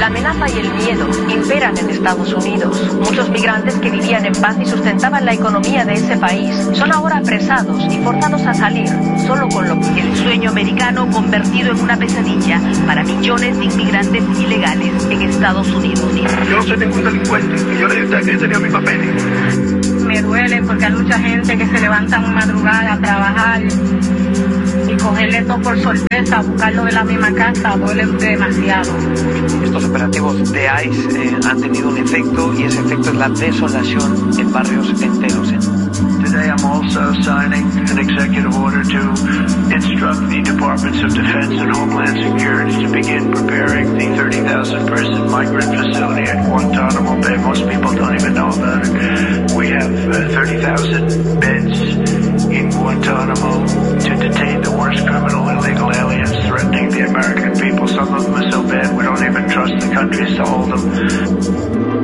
La amenaza y el miedo imperan en Estados Unidos. Muchos migrantes que vivían en paz y sustentaban la economía de ese país son ahora apresados y forzados a salir, solo con lo que... El sueño americano convertido en una pesadilla para millones de inmigrantes ilegales en Estados Unidos. Yo no soy ningún delincuente, yo he tenido mis papeles. Me duele porque hay mucha gente que se levanta en madrugada a trabajar y cogerle todo por sorpresa, buscarlo de la misma casa, duele demasiado. Estos operativos de ICE han tenido un efecto, y ese efecto es la desolación en barrios enteros. Today I'm also signing an executive order to instruct the Departments of Defense and Homeland Security to begin preparing the 30,000-person migrant facility at Guantanamo Bay. Most people don't even know about it. We have 30,000 beds in Guantanamo to detain the worst criminal illegal aliens threatening the American people. Some of them are so bad we don't even trust the countries to hold them.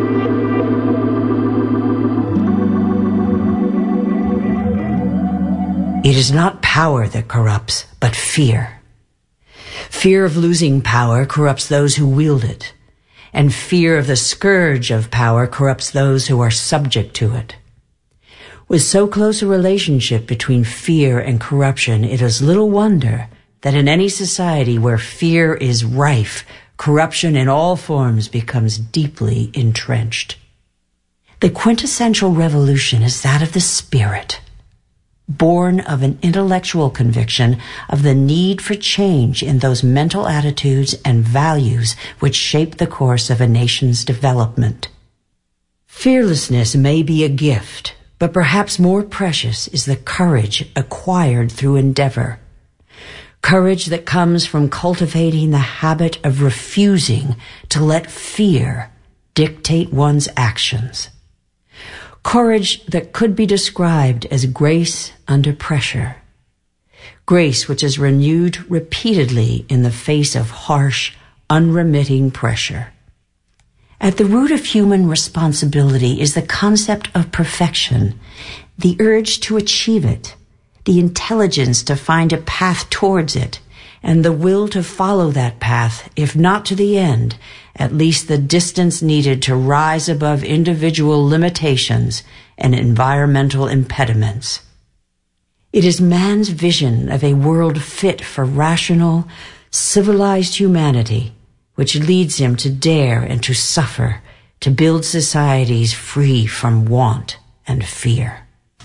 It is not power that corrupts, but fear. Fear of losing power corrupts those who wield it, and fear of the scourge of power corrupts those who are subject to it. With so close a relationship between fear and corruption, it is little wonder that in any society where fear is rife, corruption in all forms becomes deeply entrenched. The quintessential revolution is that of the spirit, born of an intellectual conviction of the need for change in those mental attitudes and values which shape the course of a nation's development. Fearlessness may be a gift, but perhaps more precious is the courage acquired through endeavor. Courage that comes from cultivating the habit of refusing to let fear dictate one's actions. Courage that could be described as grace under pressure. Grace which is renewed repeatedly in the face of harsh, unremitting pressure. At the root of human responsibility is the concept of perfection, the urge to achieve it, the intelligence to find a path towards it, and the will to follow that path, if not to the end, at least the distance needed to rise above individual limitations and environmental impediments. It is man's vision of a world fit for rational, civilized humanity which leads him to dare and to suffer, to build societies free from want and fear.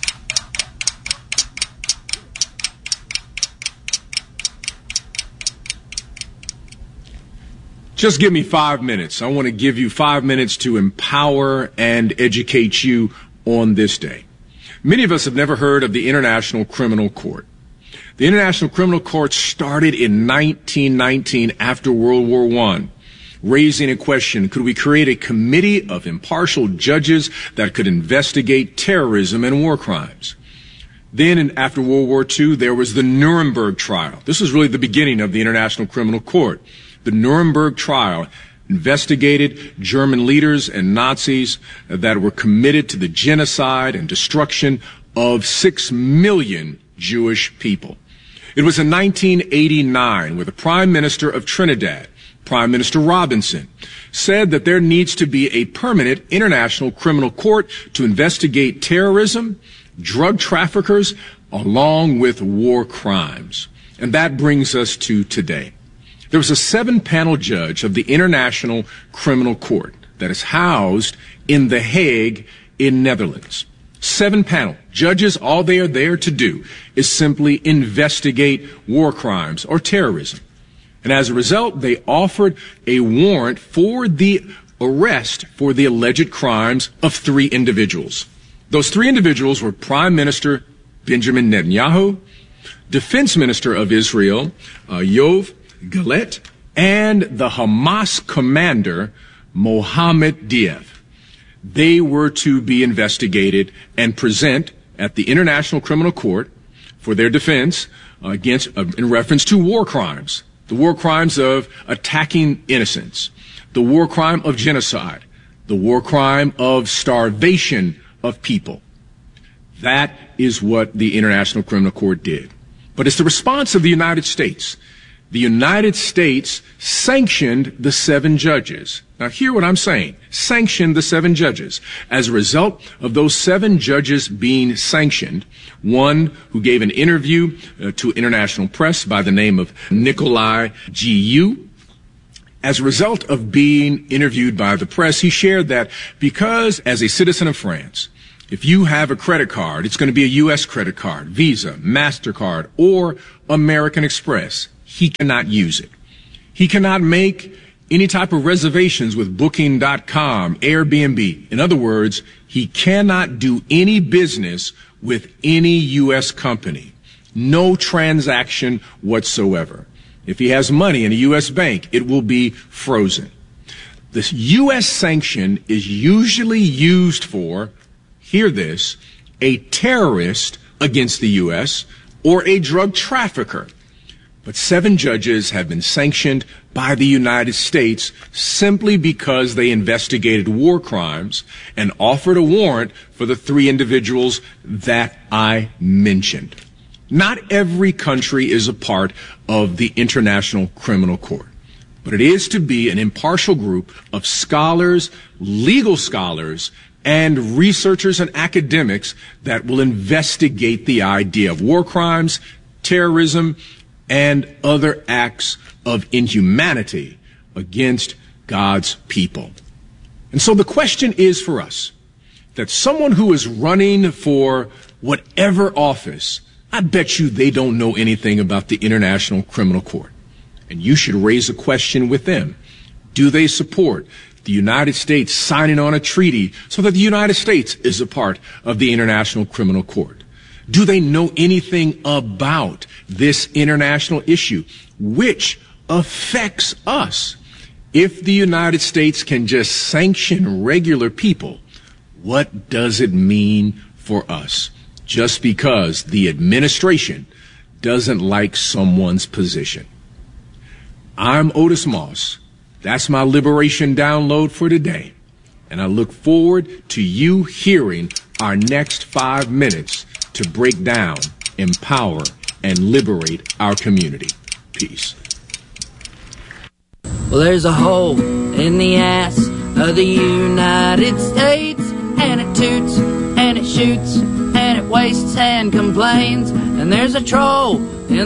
Just give me 5 minutes. I want to give you 5 minutes to empower and educate you on this day. Many of us have never heard of the International Criminal Court. The International Criminal Court started in 1919 after World War I, raising a question, could we create a committee of impartial judges that could investigate terrorism and war crimes? Then, after World War II, there was the Nuremberg trial. This was really the beginning of the International Criminal Court. The Nuremberg trial investigated German leaders and Nazis that were committed to the genocide and destruction of 6 million Jewish people. It was in 1989 where the Prime Minister of Trinidad, Prime Minister Robinson, said that there needs to be a permanent international criminal court to investigate terrorism, drug traffickers, along with war crimes. And that brings us to today. There was a 7-panel judge of the International Criminal Court that is housed in The Hague in Netherlands. 7-panel judges, all they are there to do is simply investigate war crimes or terrorism. And as a result, they offered a warrant for the arrest for the alleged crimes of 3 individuals. Those 3 individuals were Prime Minister Benjamin Netanyahu, Defense Minister of Israel, Yoav Gallant, and the Hamas commander, Mohammed Deif. They were to be investigated and present at the International Criminal Court for their defense in reference to war crimes. The war crimes of attacking innocents, the war crime of genocide, the war crime of starvation of people. That is what the International Criminal Court did. But it's the response of the United States the United States sanctioned the 7 judges. Now, hear what I'm saying. Sanctioned the 7 judges. As a result of those 7 judges being sanctioned, one who gave an interview to international press by the name of Nikolai Gu, as a result of being interviewed by the press, he shared that because, as a citizen of France, if you have a credit card, it's going to be a U.S. credit card, Visa, MasterCard, or American Express. He cannot use it. He cannot make any type of reservations with Booking.com, Airbnb. In other words, he cannot do any business with any U.S. company. No transaction whatsoever. If he has money in a U.S. bank, it will be frozen. This U.S. sanction is usually used for, hear this, a terrorist against the U.S. or a drug trafficker. But 7 judges have been sanctioned by the United States simply because they investigated war crimes and offered a warrant for the 3 individuals that I mentioned. Not every country is a part of the International Criminal Court, but it is to be an impartial group of scholars, legal scholars, and researchers and academics that will investigate the idea of war crimes, terrorism, and other acts of inhumanity against God's people. And so the question is for us that someone who is running for whatever office, I bet you they don't know anything about the International Criminal Court. And you should raise a question with them. Do they support the United States signing on a treaty so that the United States is a part of the International Criminal Court? Do they know anything about this international issue, which affects us? If the United States can just sanction regular people, what does it mean for us? Just because the administration doesn't like someone's position. I'm Otis Moss. That's my Liberation Download for today. And I look forward to you hearing our next 5 minutes to break down, empower, and liberate our community. Peace. Well, there's a hole in the ass of the United States, and it toots, and it shoots, and it wastes and complains, and there's a troll in